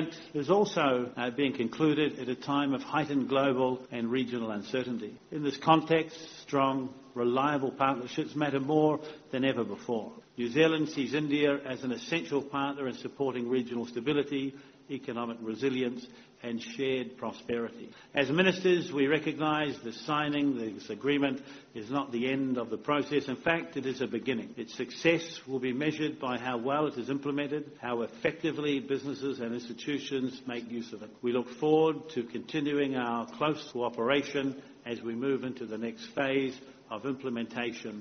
is also being concluded at a time of heightened global and regional uncertainty. In this context, strong, reliable partnerships matter more than ever before. New Zealand sees India as an essential partner in supporting regional stability, economic resilience and shared prosperity. As ministers, we recognise the signing this agreement is not the end of the process. In fact, it is a beginning. Its success will be measured by how well it is implemented, how effectively businesses and institutions make use of it. We look forward to continuing our close cooperation as we move into the next phase of implementation